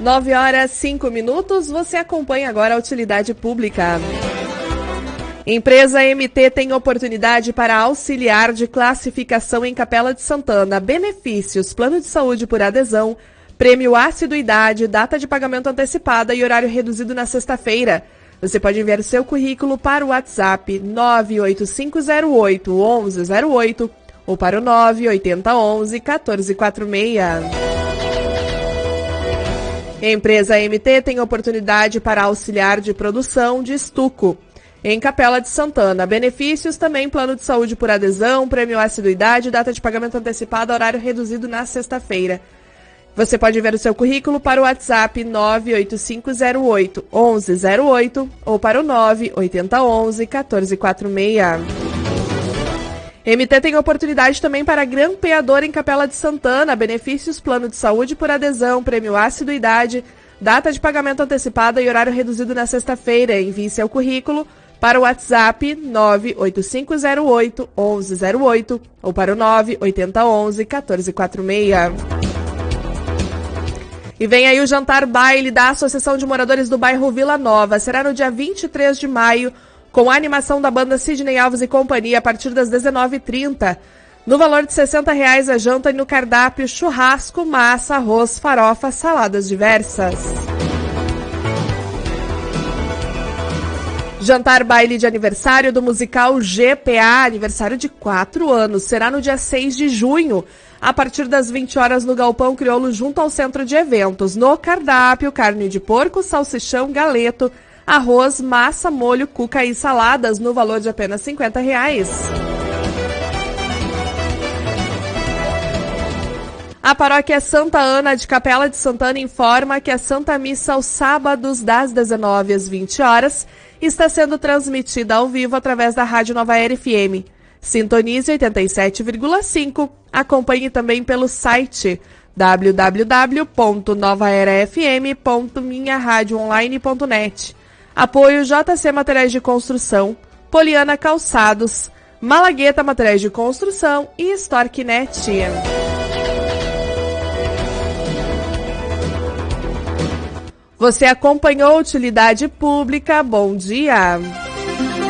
9h05, você acompanha agora a utilidade pública. Empresa MT tem oportunidade para auxiliar de classificação em Capela de Santana. Benefícios, plano de saúde por adesão, prêmio assiduidade, data de pagamento antecipada e horário reduzido na sexta-feira. Você pode enviar o seu currículo para o WhatsApp 98508-1108 ou para o 98011-1446. Empresa MT tem oportunidade para auxiliar de produção de estuco em Capela de Santana. Benefícios também, plano de saúde por adesão, prêmio assiduidade, data de pagamento antecipada, horário reduzido na sexta-feira. Você pode enviar o seu currículo para o WhatsApp 98508-1108 ou para o 98011-1446. MT tem oportunidade também para grampeador em Capela de Santana. Benefícios, plano de saúde por adesão, prêmio assiduidade, data de pagamento antecipada e horário reduzido na sexta-feira. Envie seu currículo para o WhatsApp 98508-1108 ou para o 98011-1446. E vem aí o jantar baile da Associação de Moradores do Bairro Vila Nova. Será no dia 23 de maio, com a animação da banda Sidney Alves e Companhia, a partir das 19h30. No valor de R$60 a janta e no cardápio churrasco, massa, arroz, farofa, saladas diversas. Jantar baile de aniversário do musical GPA, aniversário de 4 anos. Será no dia 6 de junho, a partir das 20 horas no Galpão Crioulo, junto ao centro de eventos. No cardápio, carne de porco, salsichão, galeto, arroz, massa, molho, cuca e saladas, no valor de apenas R$50. A paróquia Santa Ana de Capela de Santana informa que a Santa Missa aos sábados das 19 às 20 horas está sendo transmitida ao vivo através da Rádio Nova Era FM. Sintonize 87,5. Acompanhe também pelo site www.novaerafm.minharadioonline.net. Apoio JC Materiais de Construção, Poliana Calçados, Malagueta Materiais de Construção e Storknet. Você acompanhou Utilidade Pública. Bom dia!